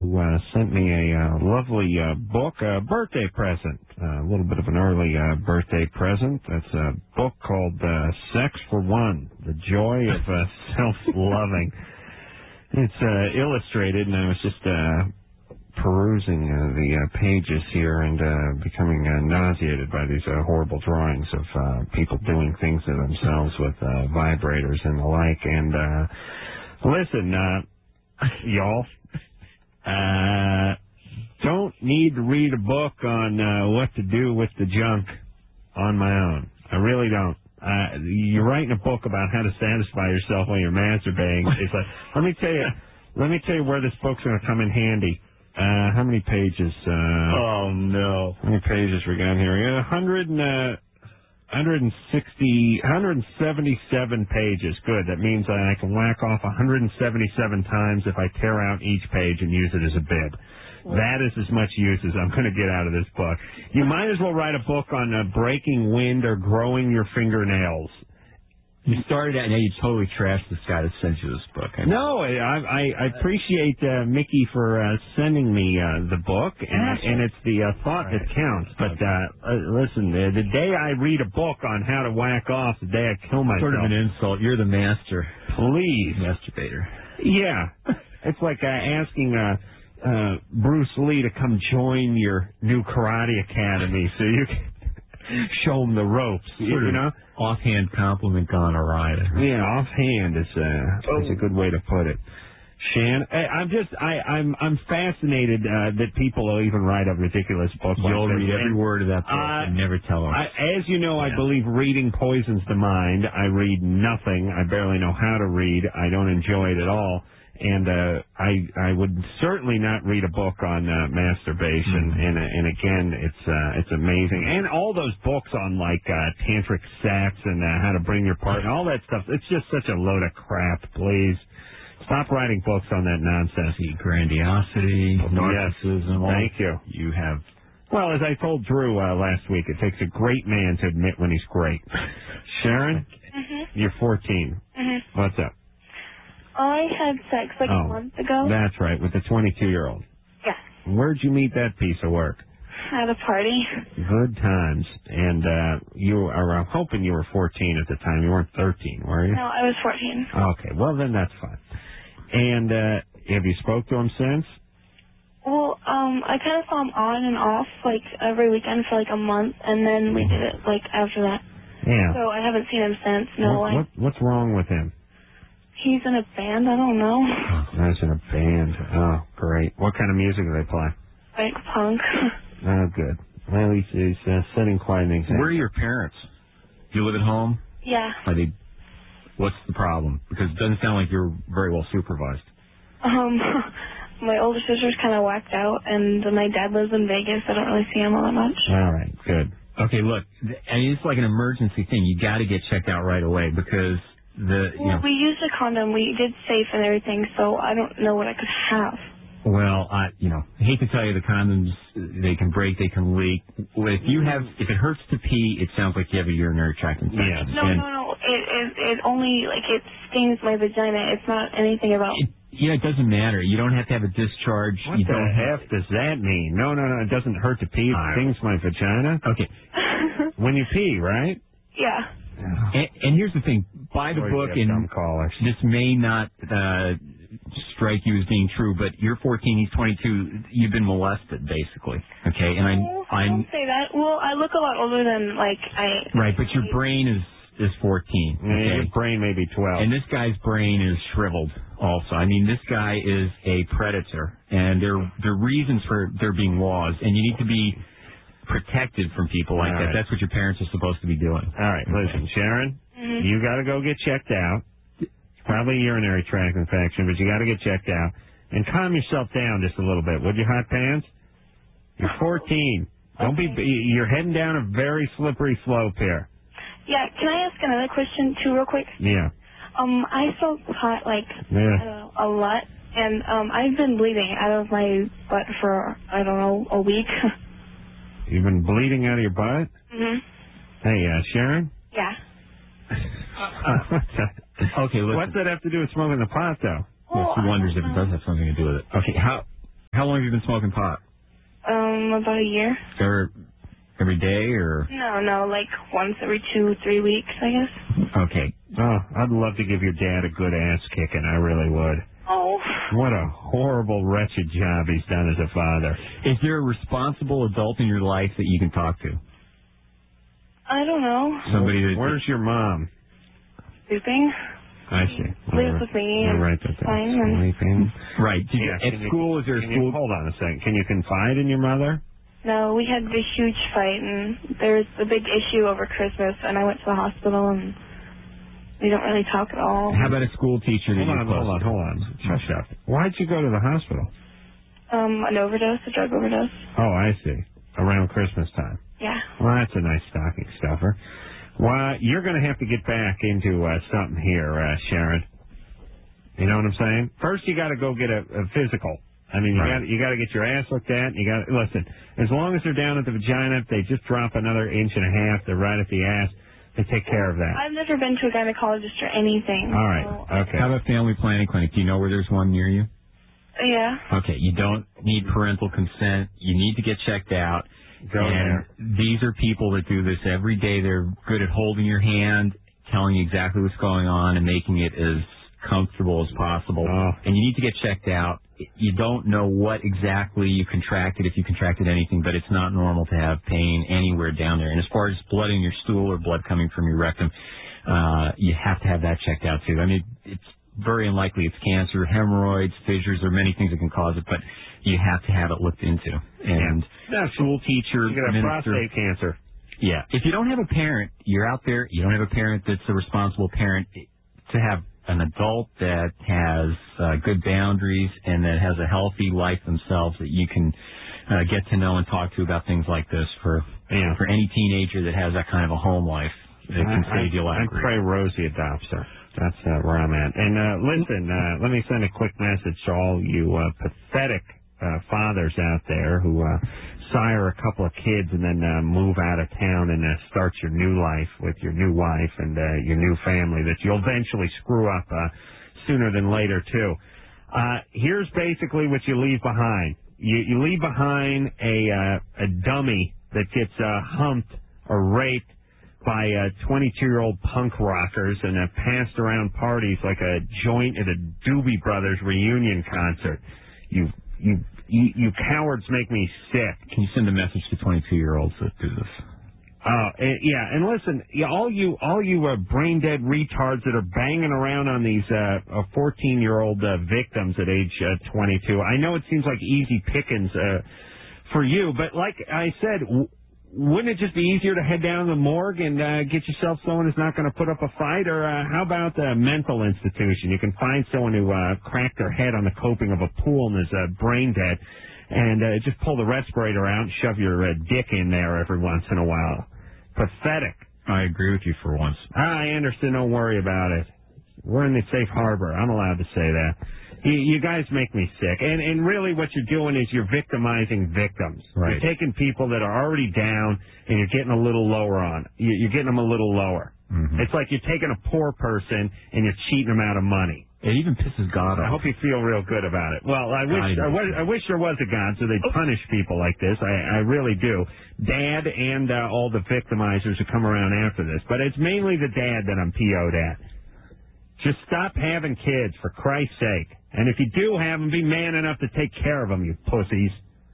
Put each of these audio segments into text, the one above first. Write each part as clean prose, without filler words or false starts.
who sent me a lovely book, a birthday present, a little bit of an early birthday present. That's a book called Sex for One, The Joy of Self-Loving. It's illustrated, and I was just perusing the pages here and becoming nauseated by these horrible drawings of people doing things to themselves with vibrators and the like. And listen, y'all, don't need to read a book on what to do with the junk on my own. I really don't. You're writing a book about how to satisfy yourself when you're masturbating. It's like, let me tell you where this book's going to come in handy. How many pages? Oh, no. How many pages we got here? We got 177 pages. Good. That means I can whack off 177 times if I tear out each page and use it as a bib. That is as much use as I'm going to get out of this book. You might as well write a book on breaking wind or growing your fingernails. You started out, and now you totally trashed this guy that sent you this book. No, I appreciate Mickey for sending me the book, and it's the thought that counts. But listen, the day I read a book on how to whack off, the day I kill myself. Sort of an insult. You're the master. Please. Masturbator. Yeah. It's like asking Bruce Lee to come join your new karate academy so you can show him the ropes, you know? Offhand compliment gone awry. Yeah, offhand is a good way to put it. Shan, I'm fascinated that people will even write a ridiculous book like this. You'll read every word of that book and never tell them. As you know, I believe reading poisons the mind. I read nothing. I barely know how to read. I don't enjoy it at all. And I would certainly not read a book on masturbation. And again, it's amazing. And all those books on like tantric sex and how to bring your partner, all that stuff. It's just such a load of crap. Please stop writing books on that nonsense. Grandiosity, narcissism. Yes, thank you. You have. Well, as I told Drew last week, it takes a great man to admit when he's great. Sharon, you're 14. What's up? I had sex like a month ago. That's right, with the 22-year-old. Yeah. Where'd you meet that piece of work? At a party. Good times. And I'm hoping you were 14 at the time. You weren't 13, were you? No, I was 14. Okay, well then that's fine. And have you spoke to him since? Well, I kind of saw him on and off like every weekend for like a month, and then we did it like after that. Yeah. So I haven't seen him since. No. What's wrong with him? He's in a band. I don't know. He's in a band. Oh, great. What kind of music do they play? Like punk. Oh, good. Well, he's setting quite an example. Where are your parents? Do you live at home? Yeah. What's the problem? Because it doesn't sound like you're very well supervised. My older sister's kind of whacked out, and my dad lives in Vegas. I don't really see him all that much. All right, good. Okay, look, I mean, it's like an emergency thing. You got to get checked out right away because we used a condom. We did safe and everything, so I don't know what I could have. Well, I hate to tell you, the condoms, they can break, they can leak. If it hurts to pee, it sounds like you have a urinary tract infection. Yeah. No. It only, it stings my vagina. It's not anything about... It doesn't matter. You don't have to have a discharge. What the F does that mean? No, it doesn't hurt to pee. It stings my vagina. Okay. When you pee, right? Yeah. And here's the thing. Buy the book, and this may not strike you as being true, but you're 14, he's 22. You've been molested, basically. Okay? And I don't say that. Well, I look a lot older than, Right, but your brain is 14. Okay? Your brain may be 12. And this guy's brain is shriveled also. I mean, this guy is a predator, and there are reasons for there being laws, and you need to be protected from people like that. That's what your parents are supposed to be doing. All right, listen, Sharon, you got to go get checked out. It's probably a urinary tract infection, but you got to get checked out. And calm yourself down just a little bit, would you, Hot Pants? You're 14. Don't be. You're heading down a very slippery slope here. Yeah, can I ask another question, too, real quick? Yeah. I smoked pot, I don't know, a lot, and I've been bleeding out of my butt for, I don't know, a week. You've been bleeding out of your butt? Hey, Sharon? Yeah. Okay, listen. What's that have to do with smoking the pot, though? Well, she wonders if it does have something to do with it. Okay, How long have you been smoking pot? About a year. Every day or? No, like once every 2-3 weeks, I guess. Okay. Oh, I'd love to give your dad a good ass kicking. I really would. Oh. What a horrible, wretched job he's done as a father. Is there a responsible adult in your life that you can talk to? I don't know. Somebody that... Where's your mom? Sleeping. I see. Lives with me. Right there. Sleeping. Right. At school, is there a school? Hold on a second. Can you confide in your mother? No, we had this huge fight, and there was a big issue over Christmas, and I went to the hospital, and we don't really talk at all. How about a school teacher? Hold on. Hush up. Why'd you go to the hospital? An overdose, a drug overdose. Oh, I see. Around Christmas time. Yeah. Well, that's a nice stocking stuffer. Well, you're going to have to get back into something here, Sharon. You know what I'm saying? First, you got to go get a physical. I mean, you got to get your ass looked at. You got to listen. As long as they're down at the vagina, if they just drop another 1.5 inches, they're right at the ass. They take care of that. I've never been to a gynecologist or anything. All right. So. Okay. How about family planning clinic? Do you know where there's one near you? Yeah. Okay. You don't need parental consent. You need to get checked out. Go there. These are people that do this every day. They're good at holding your hand, telling you exactly what's going on, and making it as comfortable as possible. And you need to get checked out. You don't know what exactly you contracted, if you contracted anything, but it's not normal to have pain anywhere down there. And as far as blood in your stool or blood coming from your rectum, you have to have that checked out too. I mean, it's very unlikely it's cancer, hemorrhoids, fissures, there are many things that can cause it, but you have to have it looked into. And school teacher, you got prostate cancer. Yeah. If you don't have a parent, you're out there, you don't have a parent that's a responsible parent, to have an adult that has good boundaries and that has a healthy life themselves that you can get to know and talk to about things like this for any teenager that has that kind of a home life. It can save you a lot. I pray Rosie adopts her. That's where I'm at. And listen, let me send a quick message to all you pathetic fathers out there who sire a couple of kids and then move out of town and start your new life with your new wife and your new family that you'll eventually screw up sooner than later, too. Here's basically what you leave behind. You leave behind a dummy that gets humped or raped by 22-year-old punk rockers and passed around parties like a joint at a Doobie Brothers reunion concert. You cowards make me sick. Can you send a message to 22-year-olds that do this? Yeah, and listen, all you brain dead retards that are banging around on these 14-year-old victims at age 22. I know it seems like easy pickings for you, but like I said, wouldn't it just be easier to head down to the morgue and get yourself someone who's not going to put up a fight? Or how about a mental institution? You can find someone who cracked their head on the coping of a pool and is brain dead, and just pull the respirator out and shove your dick in there every once in a while. Pathetic. I agree with you for once. Anderson, don't worry about it. We're in the safe harbor. I'm allowed to say that. You guys make me sick. And really what you're doing is you're victimizing victims. Right. You're taking people that are already down and you're getting a little lower on. You're getting them a little lower. Mm-hmm. It's like you're taking a poor person and you're cheating them out of money. It even pisses God off. I hope you feel real good about it. Well, I wish there was a God so they'd punish people like this. I really do. Dad and all the victimizers who come around after this. But it's mainly the dad that I'm PO'd at. Just stop having kids, for Christ's sake. And if you do have them, be man enough to take care of them, you pussies.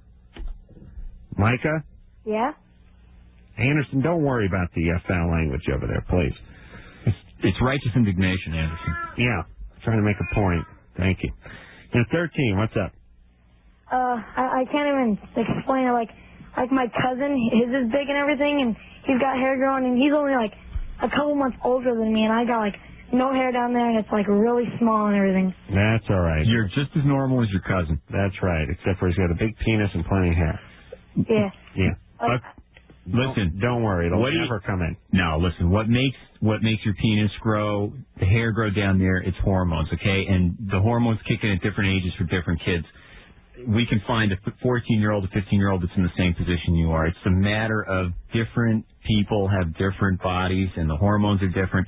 Micah? Yeah? Anderson, don't worry about the foul language over there, please. It's righteous indignation, Anderson. Yeah, trying to make a point. Thank you. You're 13. What's up? I can't even explain it. Like my cousin, his is big and everything, and he's got hair growing, and he's only like a couple months older than me, and I got like no hair down there, and it's like really small and everything. That's all right. You're just as normal as your cousin. That's right, except for he's got a big penis and plenty of hair. Yeah. Yeah. Listen, don't worry, it'll never come in. No, listen, what makes your penis grow, the hair grow down there, it's hormones, okay? And the hormones kick in at different ages for different kids. We can find a 14-year-old, a 15-year-old that's in the same position you are. It's a matter of different people have different bodies and the hormones are different.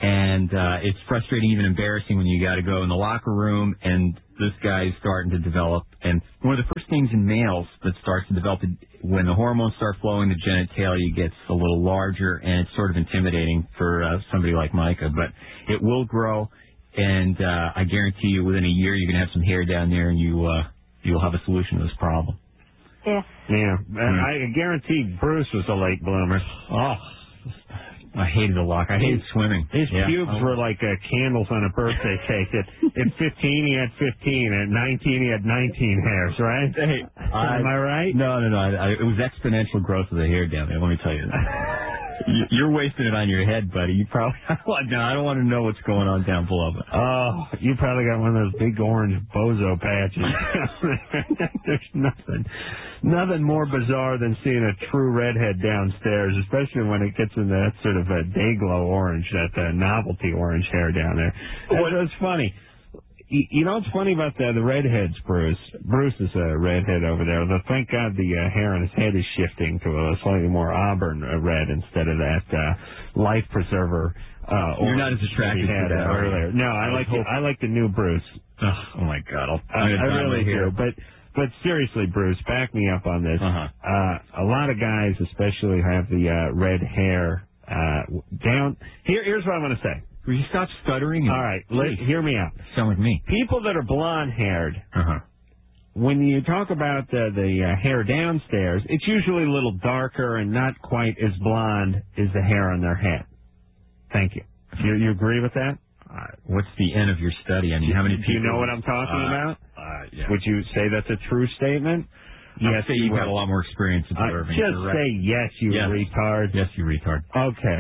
And it's frustrating, even embarrassing when you got to go in the locker room and this guy is starting to develop. And one of the first things in males that starts to develop, when the hormones start flowing, the genitalia gets a little larger, and it's sort of intimidating for somebody like Micah. But it will grow, and I guarantee you within a year you're going to have some hair down there, and you'll have a solution to this problem. Yeah. Yeah. I guarantee Bruce was a late bloomer. Oh, I hated the lock. I hated swimming. His pubes were like candles on a birthday cake. At 15, he had 15. At 19, he had 19 hairs, right? Hey, am I right? No. It was exponential growth of the hair down there. Let me tell you that. You're wasting it on your head, buddy. You probably no. I don't want to know what's going on down below. But oh, you probably got one of those big orange bozo patches. There's nothing more bizarre than seeing a true redhead downstairs, especially when it gets in that sort of a day glow orange, that novelty orange hair down there. That's funny. You know what's funny about the redheads, Bruce? Bruce is a redhead over there. Although thank God the hair on his head is shifting to a slightly more auburn red instead of that life preserver. You're not as attracted to that earlier. No, I like the new Bruce. Oh my God, I really do. But seriously, Bruce, back me up on this. A lot of guys, especially, have the red hair down. Here's what I'm going to say. Will you stop stuttering? All right, hear me out. Sound like me. People that are blonde-haired, when you talk about the hair downstairs, it's usually a little darker and not quite as blonde as the hair on their head. Thank you. You agree with that? What's the end of your study? I mean, how many people... Do you know what I'm talking about? Yeah. Would you say that's a true statement? Yes, you've got a lot more experience observing. Just say yes, you retard. Yes, you retard. Okay.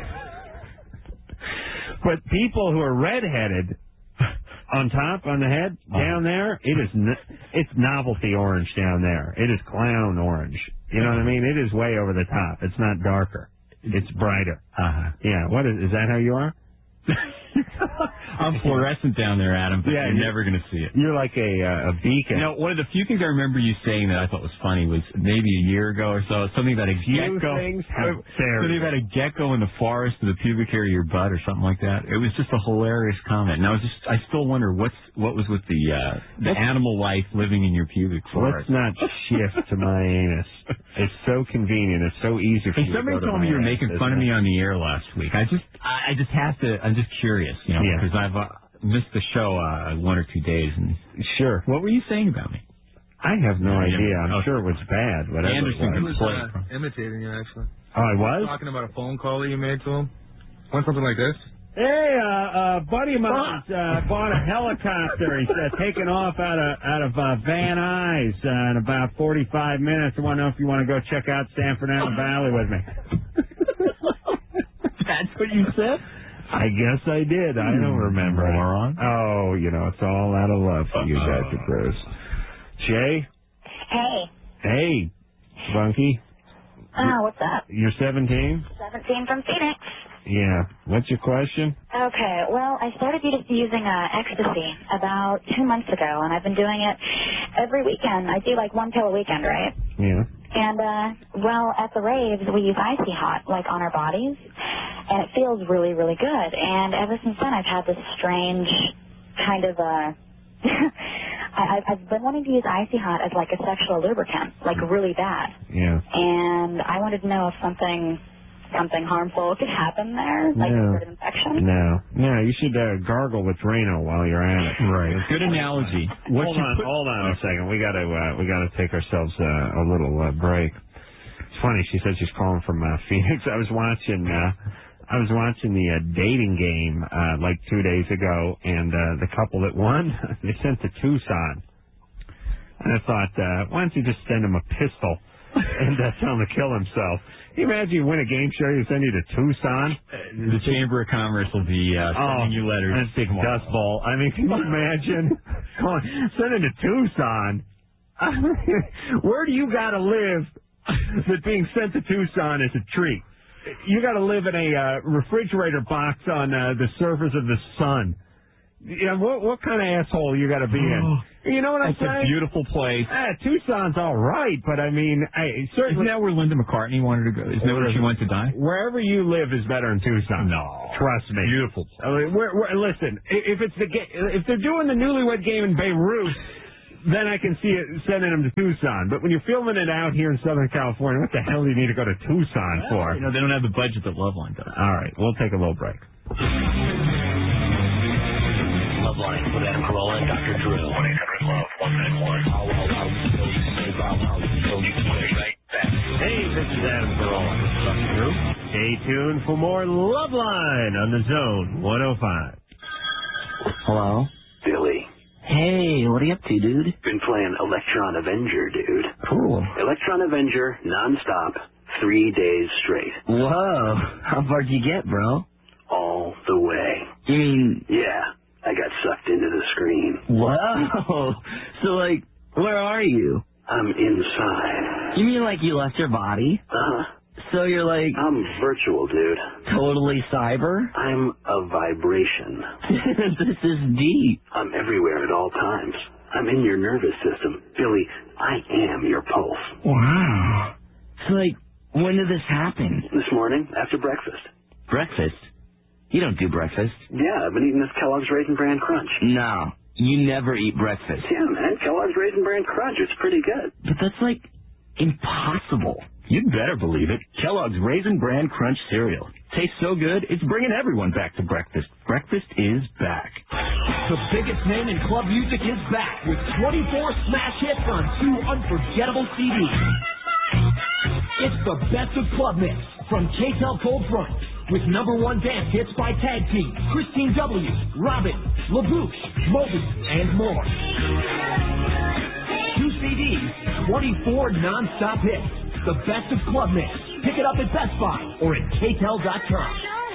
But people who are redheaded on top, on the head, down there, it's novelty orange down there. It is clown orange. You know what I mean? It is way over the top. It's not darker. It's brighter. Yeah. What is that how you are? I'm fluorescent down there, Adam, but you're never going to see it. You're like a beacon. You know, one of the few things I remember you saying that I thought was funny was maybe a year ago or so, something about a gecko. Something about a gecko in the forest of the pubic hair of your butt or something like that. It was just a hilarious comment. And I still wonder what was with the animal life living in your pubic forest. Let's not shift to my anus. It's so convenient. It's so easy for you to go to my somebody told me you were making fun of me on the air last week. I just have to. I'm just curious, because I've missed the show 1 or 2 days. And sure. What were you saying about me? I have no idea. I'm sure it was bad. Whatever. Anderson was imitating you, actually. Oh, I was? Talking about a phone call that you made to him. Went something like this. Hey, buddy of mine bought a helicopter. He's taking off out of Van Nuys in about 45 minutes. I want to know if you want to go check out San Fernando Valley with me. That's what you said? I guess I did. I don't remember. Moron. Oh, it's all out of love for you guys, Bruce. Jay? Hey. Hey, Bunky. What's up? You're 17? 17 from Phoenix. Yeah. What's your question? Okay. Well, I started using ecstasy about 2 months ago, and I've been doing it every weekend. I do like 1 pill a weekend, right? Yeah. And, at the raves, we use Icy Hot, like, on our bodies, and it feels really, really good. And ever since then, I've had this strange kind of, I've been wanting to use Icy Hot as, like, a sexual lubricant, like, really bad. Yeah. And I wanted to know if something harmful could happen there, like a sort of infection. No, you should gargle with Drano while you're at it. Right. Good analogy. Hold on a second. We gotta take ourselves a little break. It's funny. She said she's calling from Phoenix. I was watching the dating game like 2 days ago, and the couple that won, they sent to Tucson. And I thought, why don't you just send him a pistol and tell him to kill himself? Can you imagine you win a game show, you send you to Tucson? The Chamber of Commerce will be sending you letters. And a big dust ball. I mean, can you imagine? Send it to Tucson. Where do you got to live that being sent to Tucson is a treat? You got to live in a refrigerator box on the surface of the sun. what kind of asshole you got to be in? You know what I'm saying? It's a beautiful place. Tucson's all right, but I mean, certainly. Isn't that where Linda McCartney wanted to go? Isn't that where she went to die? Wherever you live is better than Tucson. No, trust me. Beautiful. I mean, listen, if they're doing the Newlywed Game in Beirut, then I can see it sending them to Tucson. But when you're filming it out here in Southern California, what the hell do you need to go to Tucson for? They don't have the budget that Loveline does. All right, we'll take a little break. Loveline with Adam Carolla and Dr. Drew. 1-800-LOVE-191. Right back. Hey, this is Adam Carolla. Dr. Drew. Stay tuned for more Loveline on the Zone 105. Hello? Billy. Hey, what are you up to, dude? Been playing Electron Avenger, dude. Cool. Electron Avenger, non-stop, 3 days straight. Whoa. How far'd you get, bro? All the way. You mean... Yeah, I got sucked into the screen. Whoa. So, like, where are you? I'm inside. You mean like you left your body? Uh-huh. So you're like... I'm virtual, dude. Totally cyber? I'm a vibration. This is deep. I'm everywhere at all times. I'm in your nervous system. Billy, I am your pulse. Wow. So, like, when did this happen? This morning, after breakfast. Breakfast? You don't do breakfast. Yeah, I've been eating this Kellogg's Raisin Bran Crunch. No, you never eat breakfast. Yeah, man, Kellogg's Raisin Bran Crunch. It's pretty good. But that's, like, impossible. You'd better believe it. Kellogg's Raisin Bran Crunch cereal. Tastes so good, it's bringing everyone back to breakfast. Breakfast is back. The biggest name in club music is back with 24 smash hits on 2 unforgettable CDs. It's the best of club mix from K-Tel Cold Front with #1 dance hits by Tag Team, Christine W., Robin, LaBouche, Moby, and more. 2 CDs, 24 non-stop hits. The best of club mix. Pick it up at Best Buy or at KTEL.com.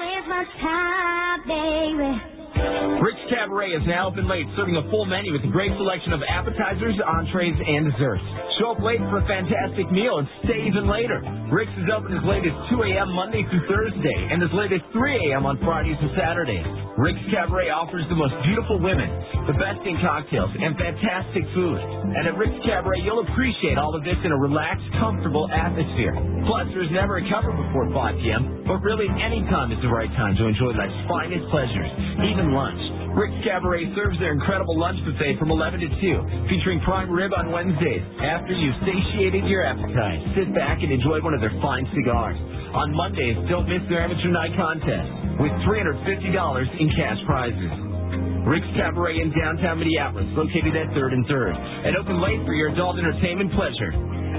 Rick's Cabaret is now open late, serving a full menu with a great selection of appetizers, entrees, and desserts. Show up late for a fantastic meal and stay even later. Rick's is open as late as 2 a.m. Monday through Thursday and as late as 3 a.m. on Fridays and Saturdays. Rick's Cabaret offers the most beautiful women, the best in cocktails, and fantastic food. And at Rick's Cabaret, you'll appreciate all of this in a relaxed, comfortable atmosphere. Plus, there's never a cover before 5 p.m., but really any time is the right time to enjoy life's finest pleasures, even lunch. Rick's Cabaret serves their incredible lunch buffet from 11 to 2, featuring prime rib on Wednesdays. After you've satiated your appetite, sit back and enjoy one of their fine cigars. On Mondays, don't miss their amateur night contest with $350 in cash prizes. Rick's Cabaret in downtown Minneapolis, located at 3rd and 3rd, and open late for your adult entertainment pleasure.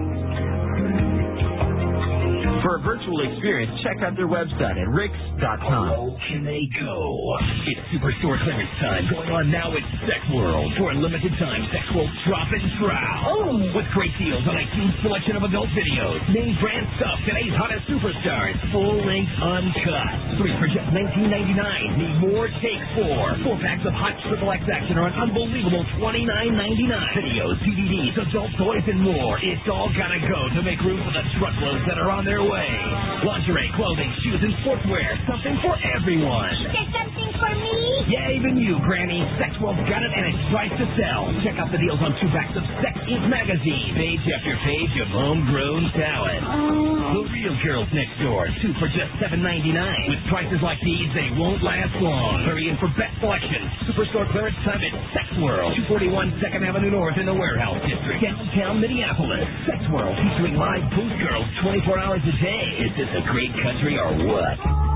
For a virtual experience, check out their website at ricks.com. Oh, can they go? It's Superstore clearance time. Going on now at Sex World. For a limited time, Sex World's Drop and Trow. Oh! With great deals on a huge selection of adult videos. Name brand stuff, today's hottest superstars. Full length uncut. 3 for just $19.99. Need more? Take 4. 4 packs of hot XXX action are an unbelievable $29.99. Videos, DVDs, adult toys, and more. It's all gotta go to make room for the truckloads that are on their way. Lingerie, clothing, shoes, and sportswear. Something for everyone. Is there something for me? Yeah, even you, Granny. Sex World's got it, and it's priced to sell. Check out the deals on 2 packs of Sex Inc. magazine. Page after page of homegrown talent. The Real Girls Next Door. 2 for just $7.99. With prices like these, they won't last long. Hurry in for best selection. Superstore clearance time at Sex World. 241 2nd Avenue North in the Warehouse District. Downtown Minneapolis. Sex World featuring live booth girls 24 hours a day. Is this a great country or what?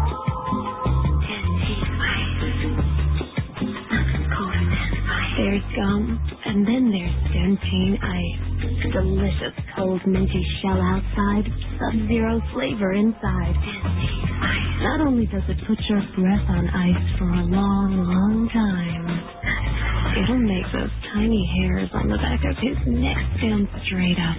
There's gum, and then there's Centene Ice. Delicious cold minty shell outside, Sub-Zero flavor inside. Not only does it put your breath on ice for a long, long time, it'll make those tiny hairs on the back of his neck stand straight up.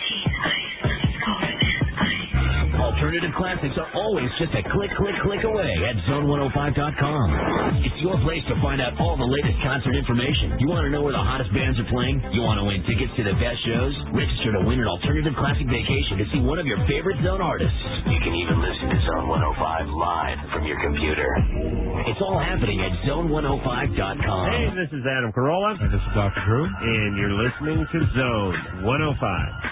Alternative classics are always just a click away at Zone105.com. It's your place to find out all the latest concert information. You want to know where the hottest bands are playing? You want to win tickets to the best shows? Register to win an alternative classic vacation to see one of your favorite Zone artists. You can even listen to Zone 105 live from your computer. It's all all happening at Zone105.com. Hey, this is Adam Carolla. And this is Dr. Drew. And you're listening to Zone 105.